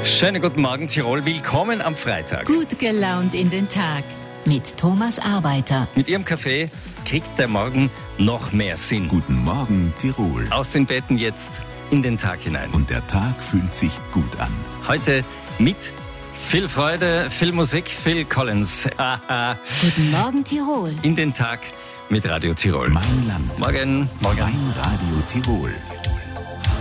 Schönen guten Morgen, Tirol. Willkommen am Freitag. Gut gelaunt in den Tag mit Thomas Arbeiter. Mit Ihrem Kaffee kriegt der Morgen noch mehr Sinn. Guten Morgen, Tirol. Aus den Betten jetzt in den Tag hinein. Und der Tag fühlt sich gut an. Heute mit viel Freude, viel Musik, Phil Collins. Guten Morgen, Tirol. In den Tag mit Radio Tirol. Mein Land. Morgen. Mein Radio Tirol.